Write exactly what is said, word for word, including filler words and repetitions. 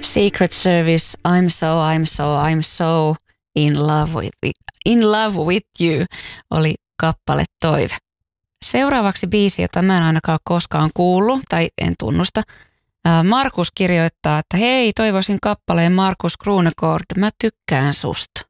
Secret Service, I'm so, I'm so, I'm so in love with, in love with you oli kappale Toive. Seuraavaksi biisi, jota mä en ainakaan ole koskaan kuullut tai en tunnusta. Markus kirjoittaa, että hei, toivoisin kappaleen Markus Krunegård, mä tykkään susta.